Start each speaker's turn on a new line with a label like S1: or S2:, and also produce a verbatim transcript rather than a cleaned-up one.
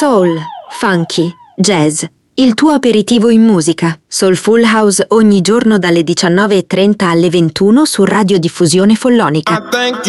S1: Soul, funky, jazz, il tuo aperitivo in musica. Soulful House ogni giorno dalle diciannove e trenta alle ventuno su Radiodiffusione Follonica.